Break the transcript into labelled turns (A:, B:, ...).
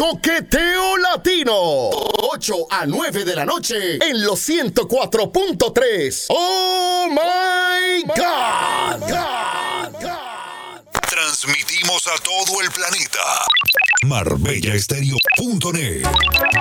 A: Toqueteo Latino. 8 a 9 de la noche en los 104.3. ¡Oh, my God!
B: Transmitimos a todo el planeta. MarbellaEstereo.net